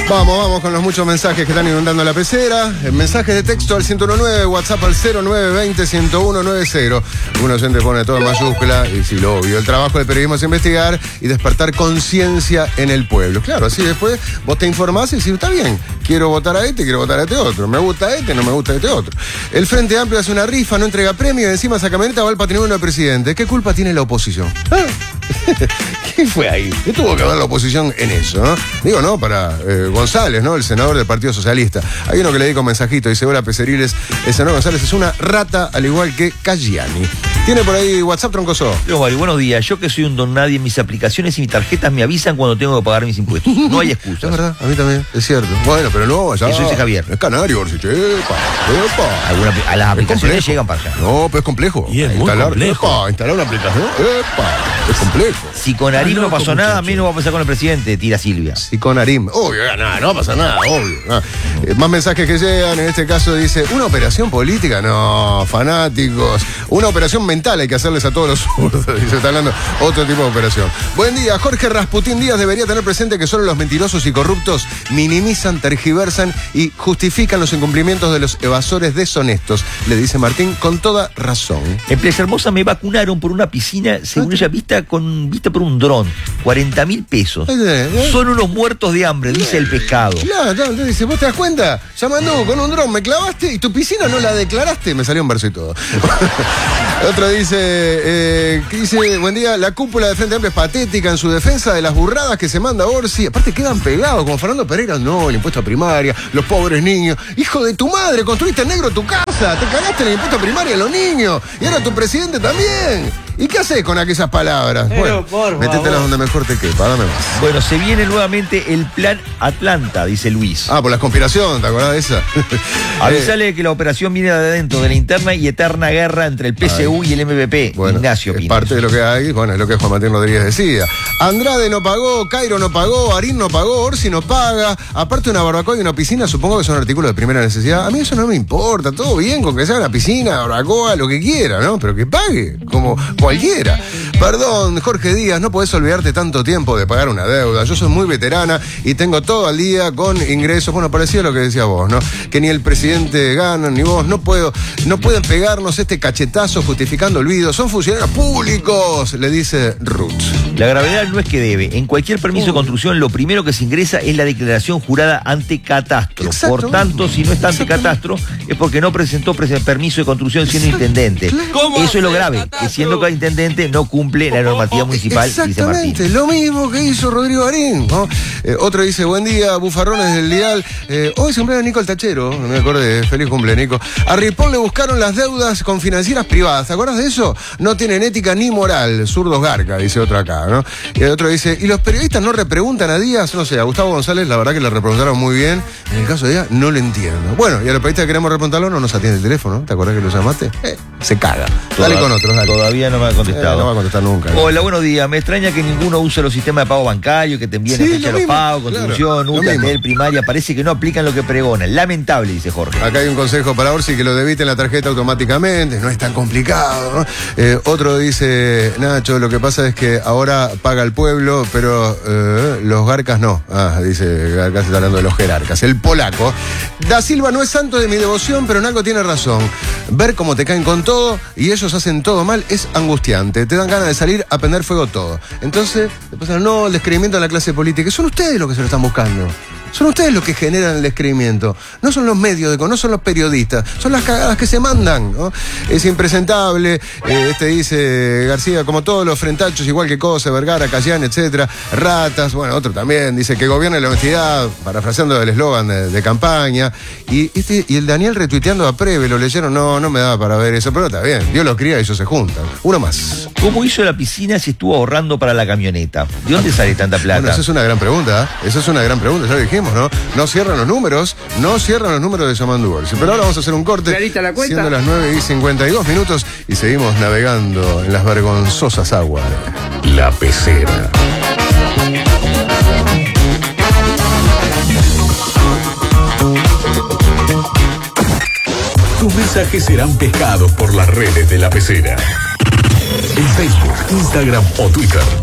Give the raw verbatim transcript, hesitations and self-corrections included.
Vamos, vamos con los muchos mensajes que están inundando la pecera. Mensajes de texto al ciento diecinueve, WhatsApp al cero nueve veinte, ciento uno noventa. Un oyente pone todo en mayúscula y sí, lo obvio. El trabajo del periodismo es investigar y despertar conciencia en el pueblo. Claro, así después vos te informás y decís, está bien, quiero votar a este, quiero votar a este otro. Me gusta este, no me gusta este otro. El Frente Amplio hace una rifa, no entrega premio y encima esa camioneta va al patrimonio del presidente. ¿Qué culpa tiene la oposición? ¿Ah? ¿Qué fue ahí? ¿Qué tuvo que ver la oposición en eso? ¿No? Digo, no, para eh, González, ¿no? El senador del Partido Socialista. Hay uno que le dedica un mensajito, dice, hola Peceriles, el senador González es una rata al igual que Caggiani. Tiene por ahí WhatsApp, Troncoso. Yo, Mario, buenos días. Yo que soy un don nadie, mis aplicaciones y mis tarjetas me avisan cuando tengo que pagar mis impuestos. No hay excusas. Es verdad, a mí también, es cierto. Bueno, pero no, allá. Eso dice Javier. Es canario, Orsiche. Epa, epa. Alguna, a las aplicaciones llegan para allá. No, pero es complejo. Y es muy instalar, complejo. Epa, instalar una aplicación. Epa, es complejo. Si con Arim no pasó nada, menos va a pasar con el presidente, tira Silvia. Y con Arim. Obvio, nada, no va a pasar nada, obvio. Nada. Eh, más mensajes que llegan, en este caso dice, ¿una operación política? No, fanáticos. Una operación mental hay que hacerles a todos los zurdos. Dice, está hablando otro tipo de operación. Buen día, Jorge Rasputín Díaz debería tener presente que solo los mentirosos y corruptos minimizan, tergiversan y justifican los incumplimientos de los evasores deshonestos, le dice Martín con toda razón. En Plaza Hermosa me vacunaron por una piscina, según ella, vista con vista por un dron. cuarenta mil pesos. Son unos muertos de hambre, dice el pescado. Claro, claro, entonces dice, ¿vos te das cuenta? Llamando con un dron, me clavaste y tu piscina no la declaraste. Me salió un verso y todo. Otro dice, eh, que dice, buen día, la cúpula de Frente Amplio es patética en su defensa de las burradas que se manda Orsi. Aparte quedan pegados, como Fernando Pereira, no, el impuesto a primaria, los pobres niños. Hijo de tu madre, construiste en negro tu casa, te cagaste en el impuesto a primaria a los niños. Y ahora tu presidente también. ¿Y qué haces con aquellas palabras? Pero, bueno, por métetelas favor. donde mejor te quepa, dame más. Bueno, se viene nuevamente el plan Atlanta, dice Luis. Ah, por la conspiración, ¿te acordás de esa? Avisale que la operación viene de adentro, de la interna y eterna guerra entre el P S U Ay. y el M P P. Bueno, Ignacio es Pino. parte de lo que hay, bueno, es lo que Juan Martín Rodríguez decía. Andrade no pagó, Cairo no pagó, Arín no pagó, Orsi no paga. Aparte una barbacoa y una piscina, supongo que son artículos de primera necesidad. A mí eso no me importa, todo bien con que sea una piscina, barbacoa, lo que quiera, ¿no? Pero que pague, como cualquiera. Perdón, Jorge Díaz, no podés olvidarte tanto tiempo de pagar una deuda. Yo soy muy veterana y tengo todo el día con ingresos. Bueno, parecía lo que decías vos, ¿no? Que ni el presidente gana, ni vos. No puedo, no pueden pegarnos este cachetazo justificando olvidos. Son funcionarios públicos, le dice Ruth. La gravedad no es que debe. En cualquier permiso de construcción, lo primero que se ingresa es la declaración jurada ante catastro. Exacto. Por tanto, si no está ante catastro, es porque no presentó pre- permiso de construcción siendo intendente. ¿Cómo Eso es lo hace grave, catastro? que siendo intendente no cumple la normativa municipal, dice Martín. Exactamente, lo mismo que hizo Rodrigo Arín, ¿no? Eh, otro dice, buen día, bufarrones del dial. Eh, hoy se cumpleaños Nico el Tachero, no me acordé, feliz cumple, Nico. A Ripoll le buscaron las deudas con financieras privadas, ¿te acuerdas de eso? No tienen ética ni moral, zurdos garca, dice otro acá, ¿no? Y el otro dice, ¿y los periodistas no repreguntan a Díaz? No sé, a Gustavo González la verdad que le repreguntaron muy bien. En el caso de Díaz, no lo entiendo. Bueno, y a los periodistas que queremos repreguntarlo no nos atiende el teléfono, ¿te acordás que lo llamaste? Eh, se caga. Dale con otros, dale. Todavía no me ha contestado. Eh, no va a contestar nunca. ¿no? Hola, buenos días. Me extraña que ninguno use los sistemas de pago bancario, que te envíen Sí, la fecha lo de los mismo, pagos, claro, construcción, lo U T A, mismo. primaria. Parece que no aplican lo que pregonan. Lamentable, dice Jorge. Acá hay un consejo para Orsi, que lo debiten la tarjeta automáticamente, no es tan complicado, ¿no? Eh, otro dice, Nacho, lo que pasa es que ahora paga el pueblo, pero eh, los garcas no. Ah, dice, acá se está hablando de los jerarcas. El polaco. Da Silva no es santo de mi devoción, pero en algo tiene razón. Ver cómo te caen con todo y ellos hacen todo mal es angustiante. Te dan ganas de salir a prender fuego todo. Entonces, después, no, el descreimiento en la clase política. Son ustedes los que se lo están buscando. Son ustedes los que generan el descreimiento. No son los medios, de, no son los periodistas. Son las cagadas que se mandan, ¿no? Es impresentable. Eh, este dice García, como todos los frentachos, igual que Cosa, Vergara, Cayán, etcétera. Ratas. Bueno, otro también. Dice que gobierne la honestidad, parafraseando el eslogan de, de campaña. Y, este, y el Daniel retuiteando a Preve, lo leyeron. No, no me da para ver eso, pero está bien. Dios los cría y ellos se juntan. Uno más. ¿Cómo hizo la piscina si estuvo ahorrando para la camioneta? ¿De dónde sale tanta plata? Bueno, esa es una gran pregunta. ¿eh? Esa es una gran pregunta, ya lo dijimos, ¿no? No cierran los números, no cierran los números de Yamandu Orsi. Pero ahora vamos a hacer un corte. ¿Clarita la cuenta? Siendo las nueve y cincuenta y dos minutos y seguimos navegando en las vergonzosas aguas. La Pecera. Tus mensajes serán pescados por las redes de La Pecera. En Facebook, Instagram o Twitter.